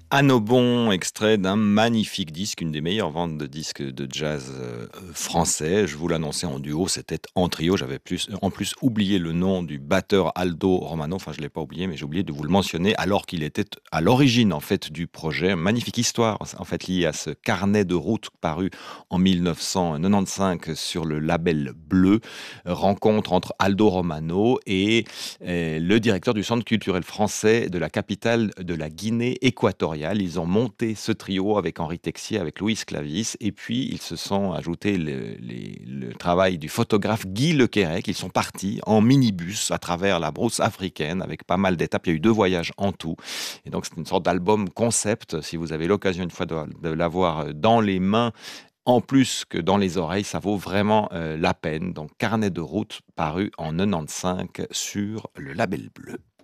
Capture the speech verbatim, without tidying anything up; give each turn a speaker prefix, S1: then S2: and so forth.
S1: Annobon, extrait d'un magnifique disque, une des meilleures ventes de disques de jazz euh, français. Je vous l'annonçais en duo, c'était en trio. J'avais plus, en plus oublié le nom du batteur Aldo Romano. Enfin, je l'ai pas oublié, mais j'ai oublié de vous le mentionner alors qu'il était à l'origine en fait du projet. Magnifique histoire en fait liée à ce carnet de route paru en mille neuf cent quatre-vingt-quinze sur le label Bleu. Rencontre entre Aldo Romano et euh, le directeur du Centre culturel français de la capitale de la Guinée équatoriale. Ils ont monté ce trio avec Henri Texier, avec Louis Clavis, et puis ils se sont ajoutés le, les- le travail du photographe Guy Lequerec. Ils sont partis en minibus à travers la brousse africaine avec pas mal d'étapes. Il y a eu deux voyages en tout. Et donc c'est une sorte d'album concept. Si vous avez l'occasion une fois de, de l'avoir dans les mains, en plus que dans les oreilles, ça vaut vraiment euh, la peine. Donc Carnet de route paru en quatre-vingt-quinze sur le label Bleu.